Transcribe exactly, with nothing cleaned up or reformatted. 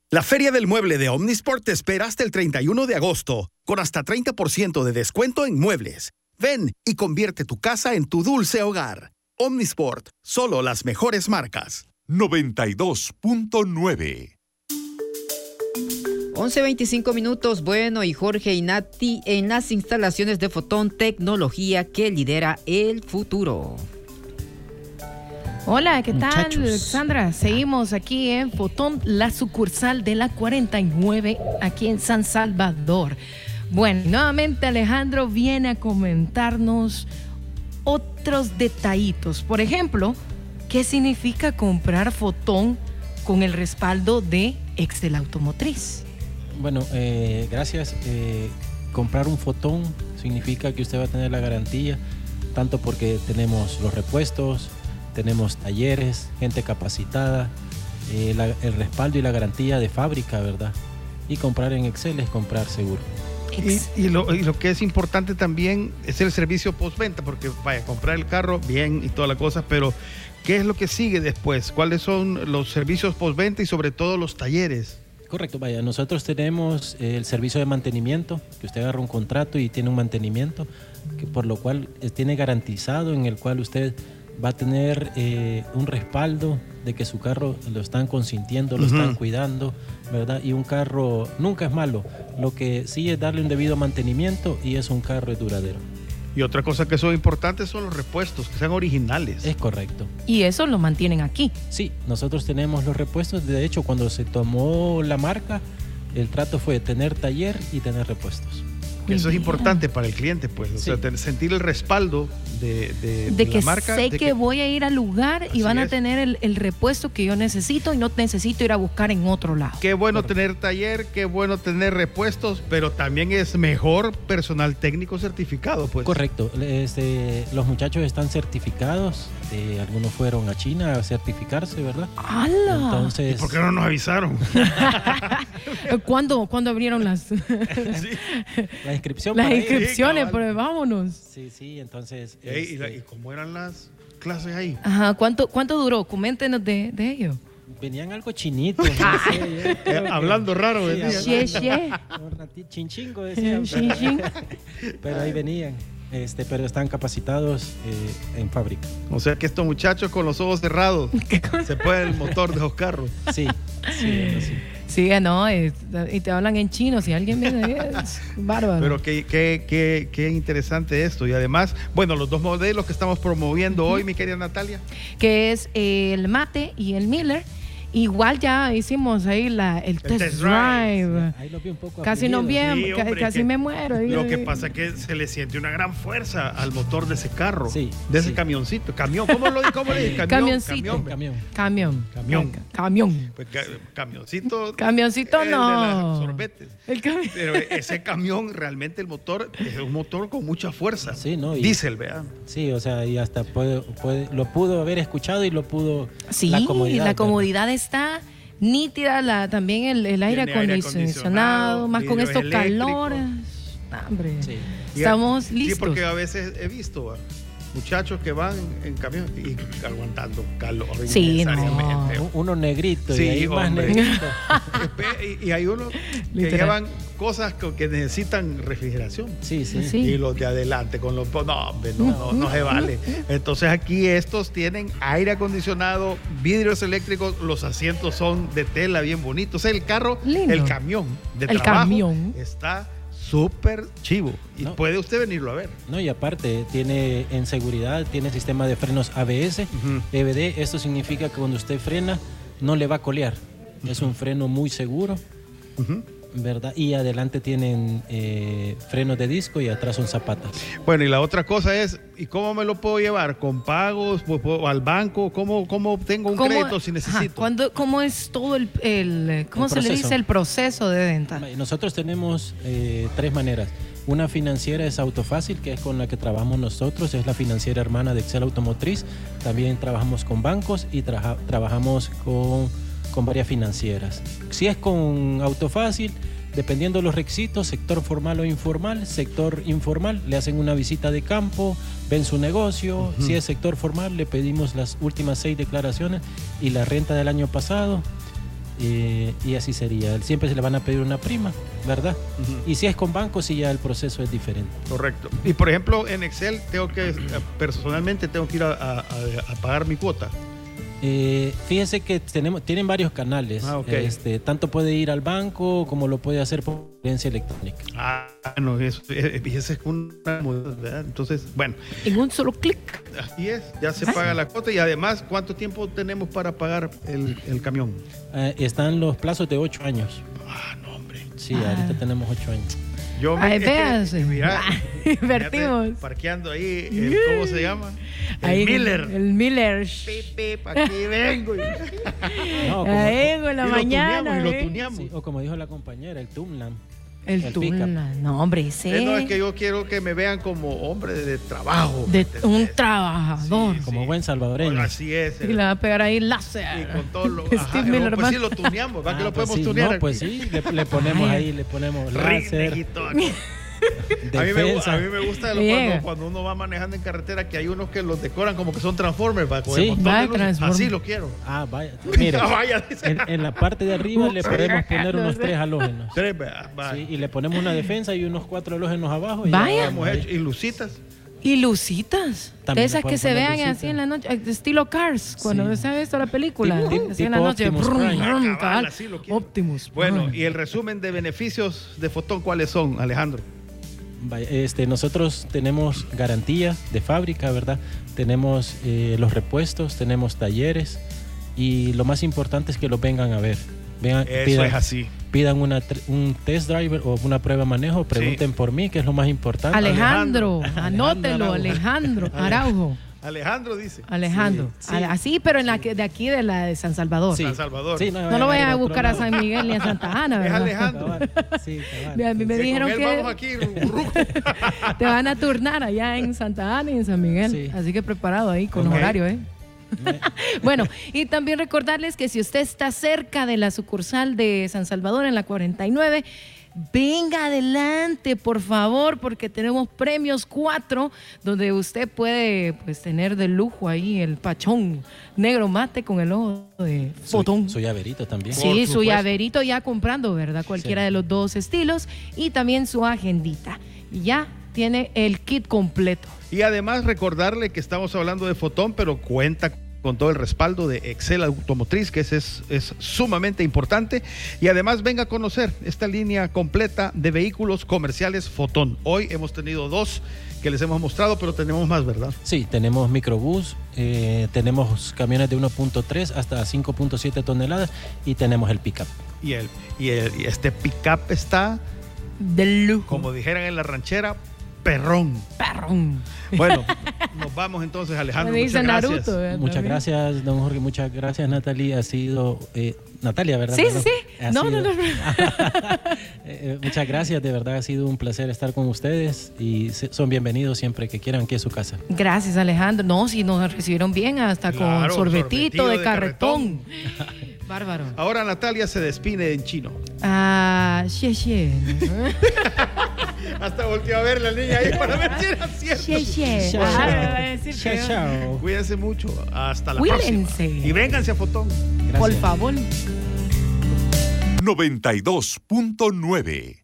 La Feria del Mueble de Omnisport te espera hasta el treinta y uno de agosto, con hasta treinta por ciento de descuento en muebles. Ven y convierte tu casa en tu dulce hogar. Omnisport, solo las mejores marcas. noventa y dos punto nueve. once veinticinco minutos. Bueno, y Jorge y Nati en las instalaciones de Fotón, tecnología que lidera el futuro. Hola, ¿qué Muchachos. tal, Sandra? Seguimos aquí en Fotón, la sucursal de la cuarenta y nueve, aquí en San Salvador. Bueno, nuevamente Alejandro viene a comentarnos otros detallitos. Por ejemplo, ¿qué significa comprar Fotón con el respaldo de Excel Automotriz? Bueno, eh, gracias. Eh, comprar un Fotón significa que usted va a tener la garantía, tanto porque tenemos los repuestos, tenemos talleres, gente capacitada, eh, la, el respaldo y la garantía de fábrica, ¿verdad? Y comprar en Excel es comprar seguro. Y, y, lo, y lo que es importante también es el servicio postventa, porque vaya, comprar el carro, bien y toda la cosa, pero ¿qué es lo que sigue después? ¿Cuáles son los servicios postventa y sobre todo los talleres? Correcto, vaya, nosotros tenemos eh, el servicio de mantenimiento, que usted agarra un contrato y tiene un mantenimiento, que por lo cual eh, tiene garantizado, en el cual usted va a tener eh, un respaldo de que su carro lo están consintiendo, lo uh-huh. están cuidando, ¿verdad? Y un carro nunca es malo, lo que sí es darle un debido mantenimiento y es un carro duradero. Y otra cosa que son importantes son los repuestos, que sean originales. Es correcto. ¿Y eso lo mantienen aquí? Sí, nosotros tenemos los repuestos. De hecho, cuando se tomó la marca, el trato fue tener taller y tener repuestos. Eso es importante para el cliente, pues. O sí. sea, sentir el respaldo de, de, de, de que la marca. sé de que, que voy a ir al lugar y van a es. tener el, el repuesto que yo necesito y no necesito ir a buscar en otro lado. Qué bueno Correcto. tener taller, qué bueno tener repuestos, pero también es mejor personal técnico certificado, pues. Correcto. Este, los muchachos están certificados. Eh, algunos fueron a China a certificarse, ¿verdad? ¡Hala! Entonces, ¿y por qué no nos avisaron? ¿Cuándo, ¿Cuándo abrieron las, sí. la inscripción las para inscripciones? Sí, pero vámonos. Sí, sí, entonces... ¿Y, este... ¿y, la, ¿Y cómo eran las clases ahí? Ajá, ¿cuánto, cuánto duró? Coméntenos de, de ello. Venían algo chinitos. No sé, eh, hablando raro. Sí, She, she. Chinchingo decían. Pero ahí venían. Este, pero están capacitados eh, en fábrica. O sea que estos muchachos con los ojos cerrados se puede el motor de los carros. Sí, sí, sí. Sí, no, es, y te hablan en chino, si alguien viene ahí, es bárbaro. Pero qué, qué, qué, qué interesante esto. Y además, bueno, los dos modelos que estamos promoviendo uh-huh. hoy, mi querida Natalia. Que es el Mate y el Miller. Igual ya hicimos ahí la, el, el test, test drive. drive. Sí, ahí lo vi un poco casi no bien, sí, hombre, casi me muero. Lo que pasa es que se le siente una gran fuerza al motor de ese carro, sí, de ese sí. camioncito. Camión, ¿cómo lo cómo le dicen? Camioncito. Camión. Camión. Camión. Camión. Pues, ca camioncito. Camioncito el no. De las sorbetes. El cami Pero ese camión, realmente el motor es un motor con mucha fuerza. Sí, ¿no? Y, Diésel, ¿verdad? Sí, o sea, y hasta puede, puede, lo pudo haber escuchado y lo pudo. Sí, la comodidad, la comodidad está nítida, la, también el, el aire, acondicionado, aire acondicionado, más con estos calores. Hombre, sí. Estamos y, listos. Sí, porque a veces he visto muchachos que van en camión y aguantando calor. Sí, no. Uno negrito sí, y hay más negrito. y, y hay unos que Literal. llevan cosas que, que necesitan refrigeración. Sí, sí, sí. Y los de adelante con los... No, hombre, no, no, no se vale. Entonces aquí estos tienen aire acondicionado, vidrios eléctricos, los asientos son de tela bien bonitos. O sea, el carro, Lindo. el camión de el trabajo camión. está súper chivo. Y no. puede usted venirlo a ver. No, y aparte, tiene en seguridad, tiene sistema de frenos A B S, uh-huh. E B D. Esto significa que cuando usted frena, no le va a colear. Uh-huh. Es un freno muy seguro, uh-huh. ¿verdad? Y adelante tienen eh, frenos de disco y atrás son zapatas. Bueno, y la otra cosa es, ¿y cómo me lo puedo llevar? ¿Con pagos? ¿Al banco? ¿Cómo, cómo obtengo un ¿Cómo, crédito si necesito? Ajá, ¿cuándo, ¿Cómo es todo el, el cómo el se proceso. le dice el proceso de venta? Nosotros tenemos eh, tres maneras. Una financiera es Autofácil, que es con la que trabajamos nosotros, es la financiera hermana de Excel Automotriz. También trabajamos con bancos y tra trabajamos con, con varias financieras. Si es con Autofácil, dependiendo de los requisitos, sector formal o informal, sector informal, le hacen una visita de campo, ven su negocio. Uh-huh. Si es sector formal, le pedimos las últimas seis declaraciones y la renta del año pasado. eh, y así sería. Siempre se le van a pedir una prima, ¿verdad? Uh-huh. Y si es con banco, sí ya el proceso es diferente. Correcto. Y por ejemplo, en Excel tengo que, personalmente tengo que ir a, a, a pagar mi cuota. Eh, fíjense que tenemos, tienen varios canales. Ah, okay. este, tanto puede ir al banco como lo puede hacer por herencia electrónica. Ah, no, eso, eso es una modalidad. Entonces, bueno. En un solo clic. Así es, ya se paga la cuota y además, ¿cuánto tiempo tenemos para pagar el, el camión? Eh, están los plazos de ocho años. Ah, no, hombre. Sí, ah. ahorita tenemos ocho años. Yo me Ay, veas, mira, invertimos. Parqueando ahí, el, ¿cómo se llama? El ahí, Miller. El Miller. Pepe, aquí vengo. No, como, ahí vengo en la y mañana. Lo tuneamos, ¿eh? y lo tuneamos. Sí, o como dijo la compañera, el Tumlam. El, el Tumlam. No, hombre, ese. Eh, no, es que yo quiero que me vean como hombre de, de trabajo. De un trabajador. Sí, como sí. buen salvadoreño. Bueno, así es. Y le va a pegar ahí láser. Y con todo lo. Steve Ajá, Miller, pues sí lo tuneamos, ¿va? Ah, que lo pues podemos sí, tunear. No, pues sí, le, le ponemos Ay. ahí, le ponemos láser. A mí, me, a mí me gusta lo, cuando, cuando uno va manejando en carretera que hay unos que los decoran como que son Transformers. ¿Va? Sí, va, Transformers. Así lo quiero. Ah, vaya. Mire, Ah, vaya. en, en la parte de arriba le podemos poner unos tres halógenos. Tres, va, va. Sí, y le ponemos una defensa y unos cuatro halógenos abajo. Y Vaya. ya Hemos vamos hecho. ahí. Y lucitas. Y lucitas. También Esas le que pueden se poner vean lucitas. así en la noche, estilo Cars, cuando Sí. se ha visto la película. Tipo- así en la tipo noche. Optimus Brum, Prime. brum, Ah, cabal, cabal. así lo quiero. Optimus. Bueno, Prime. y el resumen de beneficios de Fotón, ¿cuáles son, Alejandro? Vaya, Este, nosotros tenemos garantía de fábrica, ¿verdad? Tenemos eh, los repuestos, tenemos talleres y lo más importante es que lo vengan a ver. Vengan, Eso pidan, es así. pidan una, tr- un test driver o una prueba de manejo, pregunten Sí. por mí, que es lo más importante. Alejandro, Alejandro anótelo, Araujo. Alejandro Araujo. Alejandro dice. Alejandro. Sí, sí. A- Así, pero en la que, de aquí, de la de San Salvador. Sí. San Salvador. Sí, No lo vayan a otro buscar a lado. San Miguel ni a Santa Ana, Es ¿verdad? Alejandro. Cabal, sí, cabal. Mira, a mí me Sí, dijeron con él que vamos aquí, ruco. te van a turnar allá en Santa Ana y en San Miguel. Sí. Así que preparado ahí con Ok. los horarios, ¿eh? Bueno, y también recordarles que si usted está cerca de la sucursal de San Salvador en la cuarenta y nueve, venga adelante, por favor, porque tenemos premios cuatro, donde usted puede pues tener de lujo ahí el pachón negro mate con el ojo de Fotón. Su, su llaverito también. Por Sí, su supuesto. llaverito ya comprando, ¿verdad? Cualquiera Sí. de los dos estilos y también su agendita. Y ya tiene el kit completo. Y además recordarle que estamos hablando de Fotón, pero cuenta con todo el respaldo de Excel Automotriz, que es, es, es sumamente importante. Y además venga a conocer esta línea completa de vehículos comerciales Fotón. Hoy hemos tenido dos que les hemos mostrado, pero tenemos más, ¿verdad? Sí, tenemos microbús, eh, tenemos camiones de uno punto tres hasta cinco punto siete toneladas y tenemos el pickup. Y, el, y, el, y este pickup está, De lujo. como dijeran en la ranchera, perrón. Perrón. Bueno, nos vamos entonces, Alejandro. Me Muchas dice gracias. Naruto. ¿verdad? Muchas También. gracias, don Jorge, muchas gracias, Natalie. Ha sido, eh, Natalia, ¿verdad? Sí, Perdón. sí, sí. Ha No, sido- no, no, no. Eh, muchas gracias, de verdad ha sido un placer estar con ustedes y se- son bienvenidos siempre que quieran aquí a su casa. Gracias, Alejandro. No, si nos recibieron bien, hasta Claro, con sorbetito, sorbetito de, de carretón. Bárbaro. Ahora Natalia se despide en chino. Ah, xie xie. Hasta volteó a ver la niña ahí para ver si era cierto. Xie xie. Chao. Ah, me va a decir Chao, que- chao. Cuídense mucho. Hasta la Cuídense. próxima. Y vénganse a Fotón. Gracias. Por favor. noventa y dos punto nueve